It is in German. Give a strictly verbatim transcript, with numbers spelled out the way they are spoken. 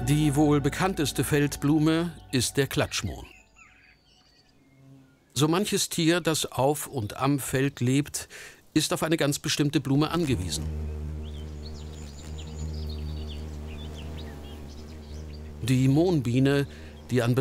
Die wohl bekannteste Feldblume ist der Klatschmohn. So manches Tier, das auf und am Feld lebt, ist auf eine ganz bestimmte Blume angewiesen. Die Mohnbiene, die an